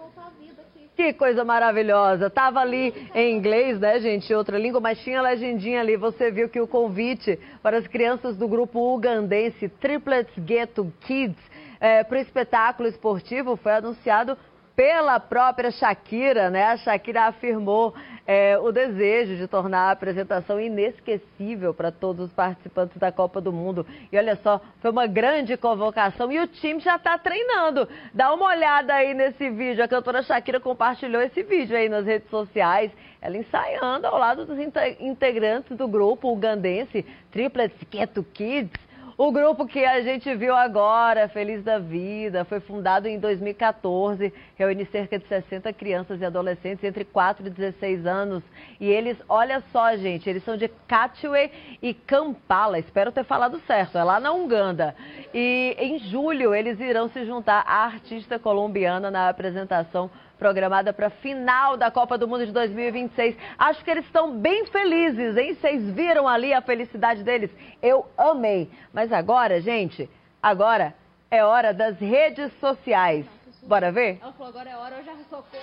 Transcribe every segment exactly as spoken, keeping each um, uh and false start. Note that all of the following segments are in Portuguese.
Que coisa maravilhosa. Tava ali em inglês, né, gente, outra língua, mas tinha legendinha ali. Você viu que o convite para as crianças do grupo ugandense Triplets Ghetto Kids é, para o espetáculo esportivo foi anunciado pela própria Shakira, né? A Shakira afirmou é, o desejo de tornar a apresentação inesquecível para todos os participantes da Copa do Mundo. E olha só, foi uma grande convocação e o time já está treinando. Dá uma olhada aí nesse vídeo. A cantora Shakira compartilhou esse vídeo aí nas redes sociais. Ela ensaiando ao lado dos integrantes do grupo ugandense Triplets Ghetto Kids. O grupo que a gente viu agora, Feliz da Vida, foi fundado em dois mil e quatorze, reúne cerca de sessenta crianças e adolescentes entre quatro e dezesseis anos. E eles, olha só, gente, eles são de Katwe e Kampala, espero ter falado certo, é lá na Uganda. E em julho eles irão se juntar à artista colombiana na apresentação programada para a final da Copa do Mundo de dois mil e vinte e seis. Acho que eles estão bem felizes, hein? Vocês viram ali a felicidade deles? Eu amei. Mas agora, gente, agora é hora das redes sociais. Bora ver? Ela falou, agora é hora, eu já socorro.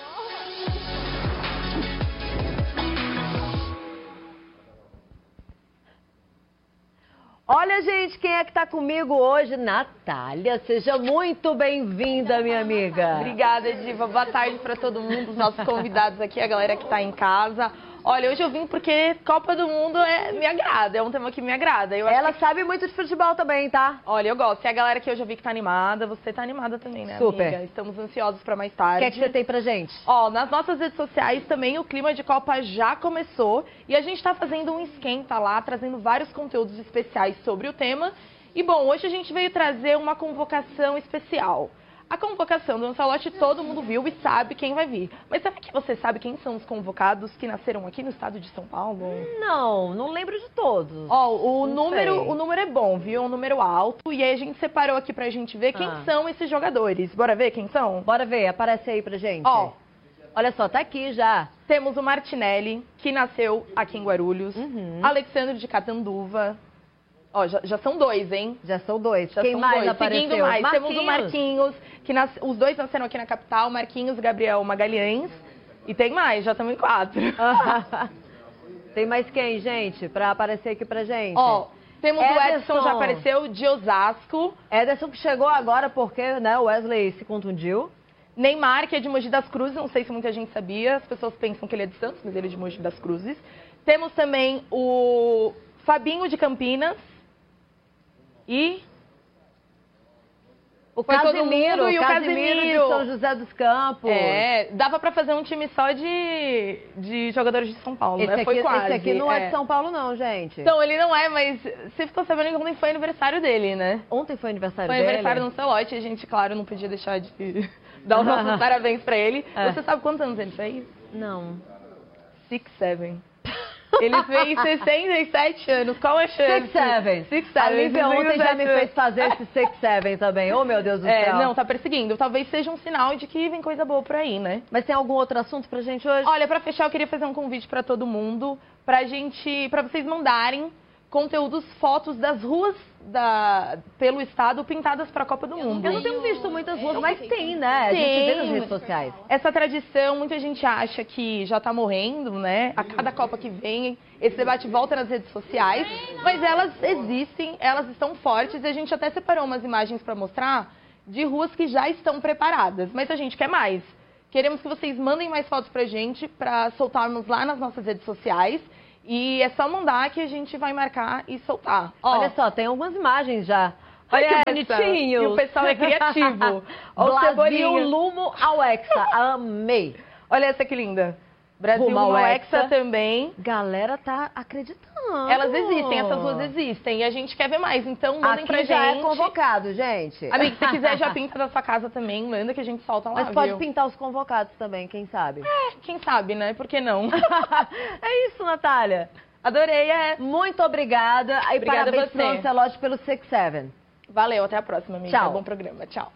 Olha, gente, quem é que tá comigo hoje? Natália, seja muito bem-vinda, minha amiga. Obrigada, Diva. Boa tarde para todo mundo, os nossos convidados aqui, a galera que tá em casa. Olha, hoje eu vim porque Copa do Mundo é, me agrada, é um tema que me agrada. Eu Ela que... sabe muito de futebol também, tá? Olha, eu gosto. E a galera que eu já vi que tá animada, você tá animada também, né, Super. amiga? Estamos ansiosos para mais tarde. O que é que você tem pra gente? Ó, nas nossas redes sociais também o clima de Copa já começou e a gente tá fazendo um esquenta lá, trazendo vários conteúdos especiais sobre o tema. E bom, hoje a gente veio trazer uma convocação especial. A convocação do Lancelotti todo mundo viu e sabe quem vai vir. Mas será que você sabe quem são os convocados que nasceram aqui no estado de São Paulo? Não, não lembro de todos. Ó, o Não número, sei. o número é bom, viu? É um número alto. E aí a gente separou aqui pra gente ver quem Ah. são esses jogadores. Bora ver quem são? Bora ver, aparece aí pra gente. Ó, olha só, tá aqui já. temos o Martinelli, que nasceu aqui em Guarulhos. Uhum. Alexandre de Catanduva. Ó, já, já são dois, hein? Já são dois. Já Quem são mais dois. apareceu? Seguindo mais, Marquinhos. temos o Marquinhos, que nas... os dois nasceram aqui na capital, Marquinhos, Gabriel Magalhães. E tem mais, já estamos em quatro. Tem mais quem, gente, pra aparecer aqui pra gente? Ó, temos o Ederson. Edson, já apareceu, de Osasco. Ederson que chegou agora porque, né, o Wesley se contundiu. Neymar, que é de Mogi das Cruzes, não sei se muita gente sabia, as pessoas pensam que ele é de Santos, mas ele é de Mogi das Cruzes. Temos também o Fabinho de Campinas e O Foi todo Casimiro, mundo e o Casimiro de Casimiro. São José dos Campos. é, dava pra fazer um time só de, de jogadores de São Paulo, Esse né? Foi aqui, quase. esse aqui não é. de São Paulo não, gente. Então, ele não é, mas você ficou sabendo que ontem foi aniversário dele, né? Ontem foi aniversário Foi dele? aniversário do Lancelotti e a gente, claro, não podia deixar de dar os nossos parabéns pra ele. É. Você sabe quantos anos ele fez? Não. Six, seven. Ele fez sessenta e sete anos. Qual a chance? Six Seven. Six, A seven. Lívia ontem já me fez fazer esse Six Seven também. Oh, meu Deus do É, céu. não, tá perseguindo. Talvez seja um sinal de que vem coisa boa por aí, né? Mas tem algum outro assunto pra gente hoje? Olha, pra fechar, eu queria fazer um convite pra todo mundo, pra gente, pra vocês mandarem conteúdos, fotos das ruas da, pelo estado pintadas pra Copa do Mundo. Eu não tenho visto muitas ruas, mas tem, né? A gente vê nas redes sociais. Essa tradição, muita gente acha que já tá morrendo, né? A cada Copa que vem, esse debate volta nas redes sociais, mas elas existem, elas estão fortes e a gente até separou umas imagens pra mostrar de ruas que já estão preparadas, mas a gente quer mais. Queremos que vocês mandem mais fotos pra gente, pra soltarmos lá nas nossas redes sociais. E é só mandar que a gente vai marcar e soltar. Ó, Olha só, tem algumas imagens já. olha que essa. bonitinho. E o pessoal é criativo. Ó, o Brasil Cebolinha. Lumo ao Hexa. Amei. Olha essa que linda. Brasil Rumo ao Rumo ao Hexa. Hexa também. Galera tá acreditando. Elas existem, essas ruas existem. E a gente quer ver mais. Então mandem Aqui pra já gente. é convocado, gente. Amigo, se quiser já pinta da sua casa também, manda que a gente solta lá, Mas pode viu? pintar os convocados também, quem sabe? Quem sabe, né? Por que não? É isso, Natália. Adorei, é. Muito obrigada. E Obrigada a parabéns você. pro Lancelotti pelo Six Seven. Valeu, até a próxima, amiga. Tchau. Bom programa. Tchau.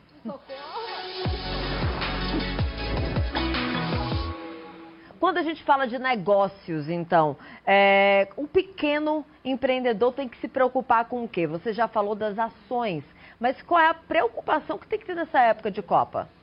Quando a gente fala de negócios, então, é, um pequeno empreendedor tem que se preocupar com o quê? Você já falou das ações, mas qual é a preocupação que tem que ter nessa época de Copa?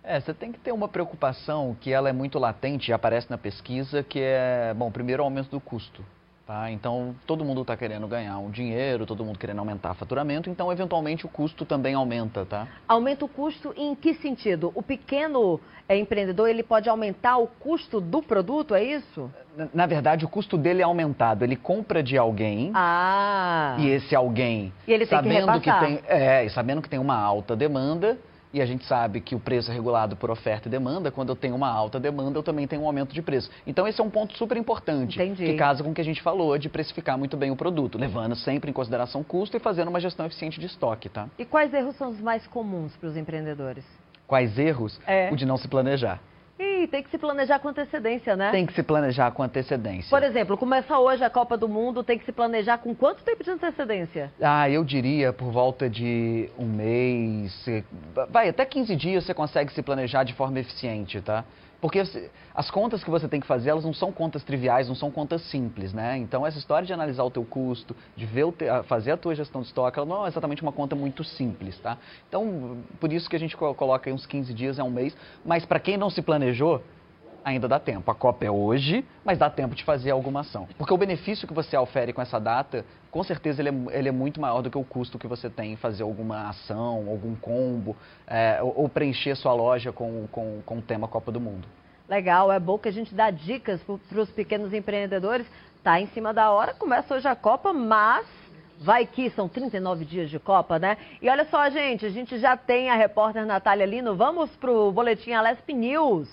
É, você tem que ter uma preocupação que ela é muito latente e aparece na pesquisa, que é, bom, primeiro o aumento do custo. Tá? Então, todo mundo está querendo ganhar um dinheiro, todo mundo querendo aumentar o faturamento, então, eventualmente, o custo também aumenta, tá? Aumenta o custo em que sentido? O pequeno é, empreendedor, ele pode aumentar o custo do produto, é isso? Na, na verdade, o custo dele é aumentado. Ele compra de alguém ah. e esse alguém, e ele tem sabendo que, que tem, é, sabendo que tem uma alta demanda, e a gente sabe que o preço é regulado por oferta e demanda. Quando eu tenho uma alta demanda, eu também tenho um aumento de preço. Então, esse é um ponto super importante, Entendi. que casa com o que a gente falou de precificar muito bem o produto, levando sempre em consideração o custo e fazendo uma gestão eficiente de estoque, tá? E quais erros são os mais comuns para os empreendedores? Quais erros? É. O de não se planejar. Ih, tem que se planejar com antecedência, né? Tem que se planejar com antecedência. Por exemplo, começa hoje a Copa do Mundo, tem que se planejar com quanto tempo de antecedência? Ah, eu diria por volta de um mês, vai, até quinze dias você consegue se planejar de forma eficiente, tá? Porque as contas que você tem que fazer, elas não são contas triviais, não são contas simples, né? Então, essa história de analisar o teu custo, de ver o te... fazer a tua gestão de estoque, ela não é exatamente uma conta muito simples, tá? Então, por isso que a gente coloca aí uns quinze dias, é um mês. Mas para quem não se planejou, ainda dá tempo. A Copa é hoje, mas dá tempo de fazer alguma ação. Porque o benefício que você ofere com essa data, com certeza ele é, ele é muito maior do que o custo que você tem em fazer alguma ação, algum combo, é, ou, ou preencher sua loja com, com, com o tema Copa do Mundo. Legal, é bom que a gente dá dicas para os pequenos empreendedores. Tá em cima da hora, começa hoje a Copa, mas vai que são trinta e nove dias de Copa, né? E olha só, gente, a gente já tem a repórter Natália Lino. Vamos para o boletim Alesp News.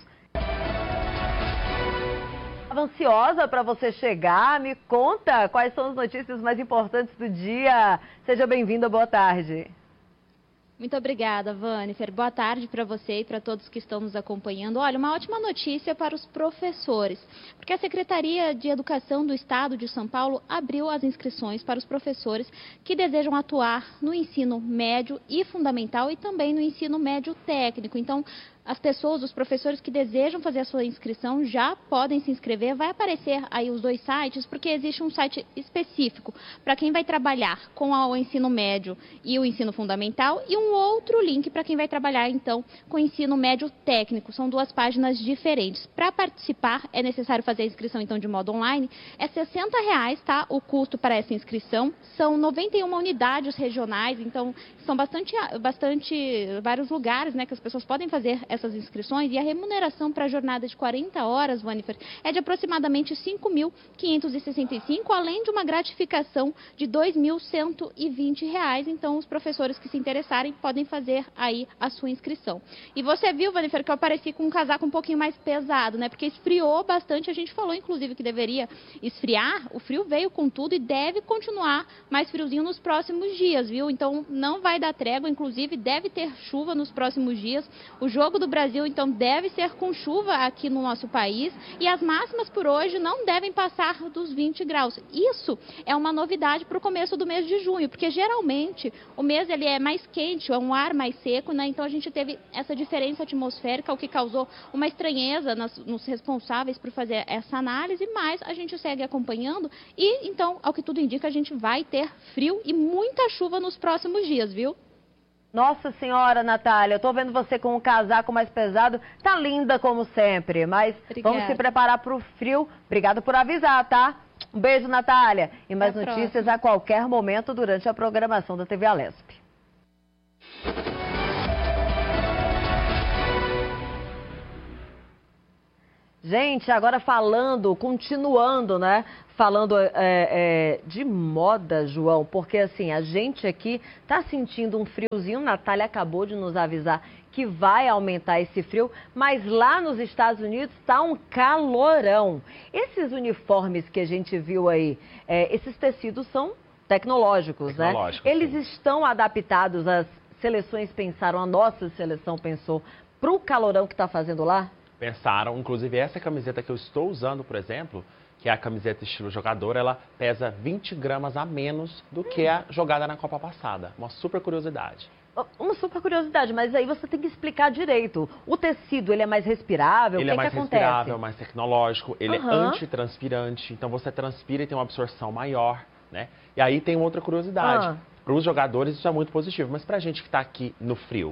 Estava ansiosa para você chegar. Me conta quais são as notícias mais importantes do dia. Seja bem-vinda, boa tarde. Muito obrigada, Vanifer. Boa tarde para você e para todos que estão nos acompanhando. Olha, uma ótima notícia para os professores, porque a Secretaria de Educação do Estado de São Paulo abriu as inscrições para os professores que desejam atuar no ensino médio e fundamental e também no ensino médio técnico. Então, as pessoas, os professores que desejam fazer a sua inscrição já podem se inscrever. Vai aparecer aí os dois sites, porque existe um site específico para quem vai trabalhar com o ensino médio e o ensino fundamental e um outro link para quem vai trabalhar, então, com o ensino médio técnico. São duas páginas diferentes. Para participar, é necessário fazer a inscrição, então, de modo online. É sessenta reais, tá? O custo para essa inscrição. São noventa e uma unidades regionais, então, são bastante, bastante vários lugares, né, que as pessoas podem fazer essa essas inscrições, e a remuneração para a jornada de quarenta horas, Vanifer, é de aproximadamente cinco mil quinhentos e sessenta e cinco, além de uma gratificação de dois mil cento e vinte reais. Então, os professores que se interessarem podem fazer aí a sua inscrição. E você viu, Vanifer, que eu apareci com um casaco um pouquinho mais pesado, né? Porque esfriou bastante. A gente falou, inclusive, que deveria esfriar. O frio veio com tudo e deve continuar mais friozinho nos próximos dias, viu? Então, não vai dar trégua. Inclusive, deve ter chuva nos próximos dias. O jogo do Brasil, então, deve ser com chuva aqui no nosso país, e as máximas por hoje não devem passar dos vinte graus. Isso é uma novidade para o começo do mês de junho, porque geralmente o mês ele é mais quente, é um ar mais seco, né? Então a gente teve essa diferença atmosférica, o que causou uma estranheza nas, nos responsáveis por fazer essa análise, mas a gente segue acompanhando e, então, ao que tudo indica, a gente vai ter frio e muita chuva nos próximos dias, viu? Nossa Senhora, Natália, eu tô vendo você com um casaco mais pesado. Tá linda como sempre, mas Obrigada. Vamos se preparar pro frio. Obrigado por avisar, tá? Um beijo, Natália. E mais Até a notícias próxima. a qualquer momento durante a programação da T V Alesp. Gente, agora falando, continuando, né? Falando é, é, de moda, João, porque assim, a gente aqui tá sentindo um friozinho. Natália acabou de nos avisar que vai aumentar esse frio, mas lá nos Estados Unidos tá um calorão. Esses uniformes que a gente viu aí, é, esses tecidos são tecnológicos, Tecnológico, né? Eles sim. estão adaptados, as seleções pensaram, a nossa seleção pensou, para o calorão que está fazendo lá? Pensaram, inclusive essa camiseta que eu estou usando, por exemplo, que é a camiseta estilo jogador, ela pesa vinte gramas a menos do que a jogada na Copa passada. Uma super curiosidade. Uma super curiosidade, mas aí você tem que explicar direito. O tecido, ele é mais respirável? Ele o que é mais que acontece? respirável, mais tecnológico, ele Uhum. é antitranspirante, então você transpira e tem uma absorção maior, né? E aí tem outra curiosidade. Ah. Para os jogadores isso é muito positivo, mas para a gente que está aqui no frio,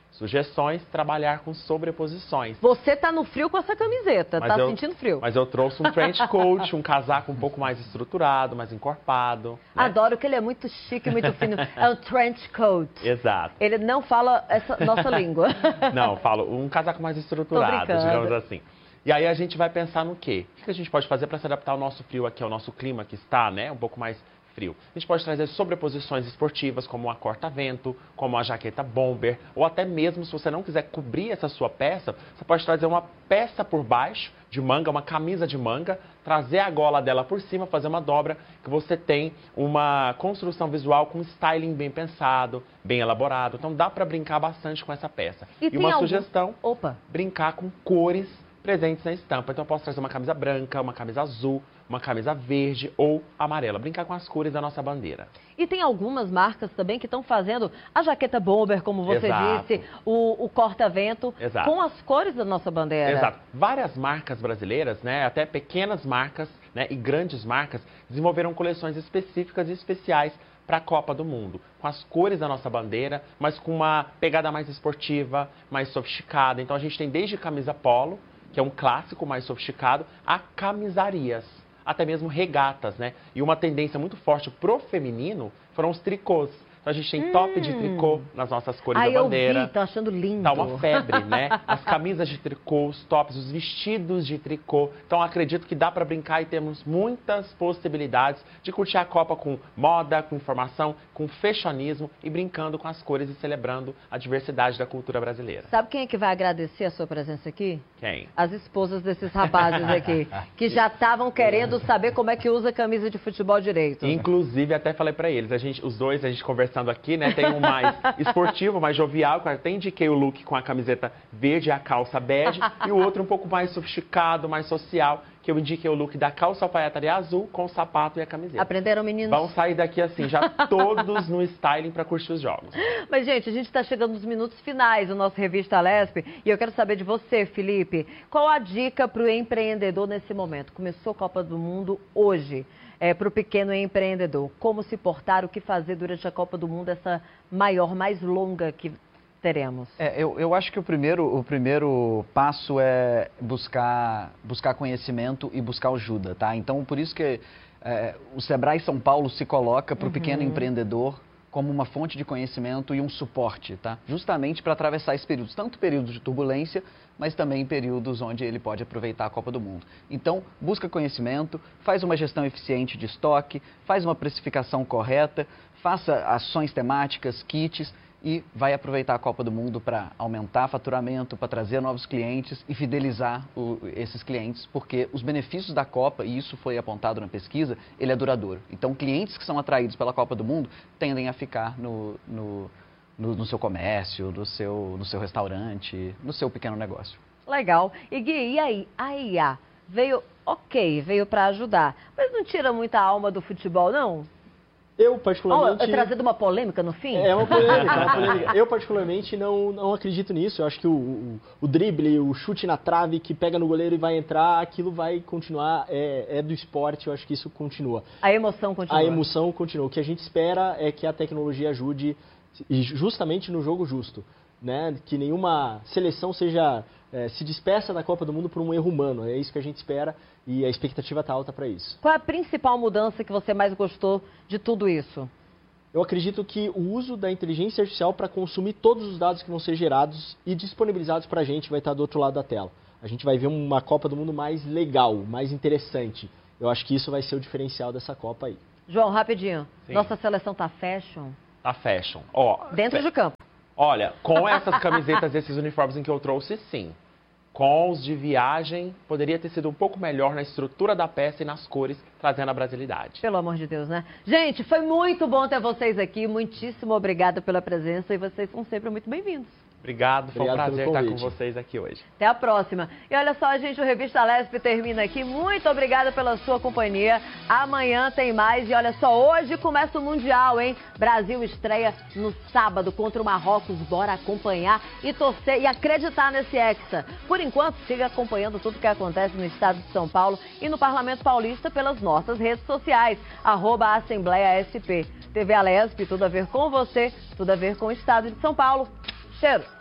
Sugestões, trabalhar com sobreposições. Você tá no frio com essa camiseta, Mas tá eu, sentindo frio. Mas eu trouxe um trench coat, um casaco um pouco mais estruturado, mais encorpado. Né? Adoro que ele é muito chique, muito fino. É o trench coat. Exato. Ele não fala essa nossa língua. Não, falo um casaco mais estruturado, digamos assim. E aí a gente vai pensar no quê? O que a gente pode fazer para se adaptar ao nosso frio aqui, ao nosso clima que está, né, um pouco mais frio? A gente pode trazer sobreposições esportivas, como a corta-vento, como a jaqueta bomber, ou até mesmo, se você não quiser cobrir essa sua peça, você pode trazer uma peça por baixo, de manga, uma camisa de manga, trazer a gola dela por cima, fazer uma dobra, que você tem uma construção visual com styling bem pensado, bem elaborado. Então dá para brincar bastante com essa peça. E, E tem uma algum... sugestão, Opa. brincar com cores presentes na estampa. Então eu posso trazer uma camisa branca, uma camisa azul, uma camisa verde ou amarela. Brincar com as cores da nossa bandeira. E tem algumas marcas também que estão fazendo a jaqueta bomber, como você Exato. disse, o, o corta-vento, Exato. com as cores da nossa bandeira. Exato. Várias marcas brasileiras, né, até pequenas marcas, né, e grandes marcas, desenvolveram coleções específicas e especiais para a Copa do Mundo, com as cores da nossa bandeira, mas com uma pegada mais esportiva, mais sofisticada. Então a gente tem desde camisa polo, que é um clássico mais sofisticado, a camisarias, até mesmo regatas, né? E uma tendência muito forte pro feminino foram os tricôs. Então a gente tem top Hum. de tricô nas nossas cores Ai, da bandeira. eu vi, tô achando lindo. Tá uma febre, né? As camisas de tricô, os tops, os vestidos de tricô. Então acredito que dá para brincar e temos muitas possibilidades de curtir a Copa com moda, com informação, com fashionismo e brincando com as cores e celebrando a diversidade da cultura brasileira. Sabe quem é que vai agradecer a sua presença aqui? Quem? As esposas desses rapazes aqui, que já estavam querendo saber como é que usa camisa de futebol direito. Inclusive, até falei pra eles, a gente, os dois, a gente conversando aqui, né, tem um mais esportivo, mais jovial, que eu até indiquei o look com a camiseta verde e a calça bege, e o outro um pouco mais sofisticado, mais social, que eu indiquei o look da calça alfaiataria azul com o sapato e a camiseta. Aprenderam, meninos? Vão sair daqui assim, já todos no styling para curtir os jogos. Mas, gente, a gente está chegando nos minutos finais do nosso Revista Lesp e eu quero saber de você, Felipe. Qual a dica para o empreendedor nesse momento? Começou a Copa do Mundo hoje. É, para o pequeno empreendedor, como se portar, o que fazer durante a Copa do Mundo, essa maior, mais longa que teremos? É, eu, eu acho que o primeiro, o primeiro passo é buscar, buscar conhecimento e buscar ajuda, tá? Então, por isso que é, o Sebrae São Paulo se coloca para o uhum. pequeno empreendedor como uma fonte de conhecimento e um suporte, tá? Justamente para atravessar esses períodos, tanto períodos de turbulência, mas também períodos onde ele pode aproveitar a Copa do Mundo. Então, busca conhecimento, faz uma gestão eficiente de estoque, faz uma precificação correta, faça ações temáticas, kits e vai aproveitar a Copa do Mundo para aumentar faturamento, para trazer novos clientes e fidelizar o, esses clientes, porque os benefícios da Copa, e isso foi apontado na pesquisa, ele é duradouro. Então, clientes que são atraídos pela Copa do Mundo tendem a ficar no, no, no, no seu comércio, no seu, no seu restaurante, no seu pequeno negócio. Legal. E Gui, e aí? A I A veio, ok, veio para ajudar, mas não tira muita alma do futebol, não? Eu, particularmente... Oh, trazendo uma polêmica no fim? É uma polêmica, é uma polêmica. Eu, particularmente, não, não acredito nisso. Eu acho que o, o, o drible, o chute na trave que pega no goleiro e vai entrar, aquilo vai continuar, é, é do esporte, eu acho que isso continua. A emoção continua. A emoção continua. O que a gente espera é que a tecnologia ajude justamente no jogo justo, né? Que nenhuma seleção seja... É, se despeça da Copa do Mundo por um erro humano. É isso que a gente espera e a expectativa está alta para isso. Qual é a principal mudança que você mais gostou de tudo isso? Eu acredito que o uso da inteligência artificial para consumir todos os dados que vão ser gerados e disponibilizados para a gente vai estar do outro lado da tela. A gente vai ver uma Copa do Mundo mais legal, mais interessante. Eu acho que isso vai ser o diferencial dessa Copa aí. João, rapidinho. Sim. Nossa seleção tá fashion? Tá fashion. Ó, dentro de campo. Olha, com essas camisetas, esses uniformes em que eu trouxe, sim. Com os de viagem, poderia ter sido um pouco melhor na estrutura da peça e nas cores, trazendo a brasilidade. Pelo amor de Deus, né? Gente, foi muito bom ter vocês aqui. Muitíssimo obrigada pela presença e vocês são sempre muito bem-vindos. Obrigado, foi Obrigado um prazer pelo estar com convite. vocês aqui hoje. Até a próxima. E olha só, gente, o Revista Lesp termina aqui. Muito obrigada pela sua companhia. Amanhã tem mais. E olha só, hoje começa o Mundial, hein? Brasil estreia no sábado contra o Marrocos. Bora acompanhar e torcer e acreditar nesse Hexa. Por enquanto, siga acompanhando tudo que acontece no estado de São Paulo e no Parlamento Paulista pelas nossas redes sociais. Arroba Assembleia S P. T V Lesp, tudo a ver com você, tudo a ver com o estado de São Paulo. Cheiro!